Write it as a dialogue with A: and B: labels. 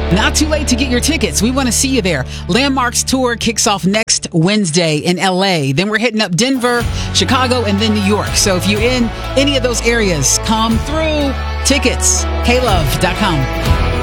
A: Not too late to get your tickets. We want to see you there. Landmarks Tour kicks off next Wednesday in LA. Then we're hitting up Denver, Chicago, and then New York. So if you're in any of those areas, come through. Tickets, klove.com.